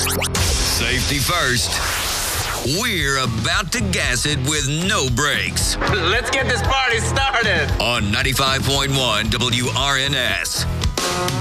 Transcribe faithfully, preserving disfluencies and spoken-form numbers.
Safety first. We're about to gas it with no brakes. Let's get this party started. On ninety-five point one W R N S.